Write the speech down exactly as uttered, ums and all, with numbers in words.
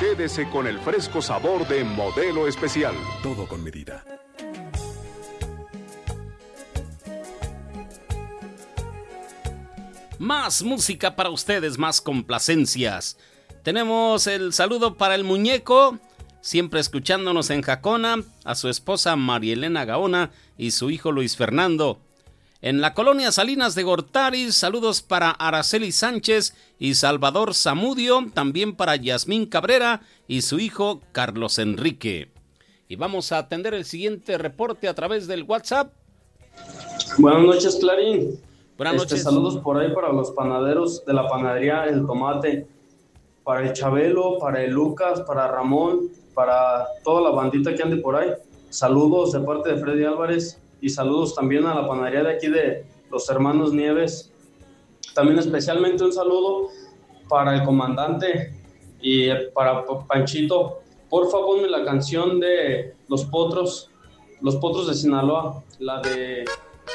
Quédese con el fresco sabor de Modelo Especial. Todo con medida. Más música para ustedes, más complacencias. Tenemos el saludo para el muñeco, siempre escuchándonos en Jacona, a su esposa Marielena Gaona y su hijo Luis Fernando. En la colonia Salinas de Gortari, saludos para Araceli Sánchez y Salvador Zamudio, también para Yasmín Cabrera y su hijo Carlos Enrique. Y vamos a atender el siguiente reporte a través del WhatsApp. Buenas noches, Clarín. Buenas este, noches. Saludos por ahí para los panaderos de la panadería El Tomate, para el Chabelo, para el Lucas, para Ramón, para toda la bandita que ande por ahí. Saludos de parte de Freddy Álvarez y saludos también a la panadería de aquí de los Hermanos Nieves. También especialmente un saludo para el comandante y para Panchito. Porfa, ponme la canción de Los Potros, Los Potros de Sinaloa, la de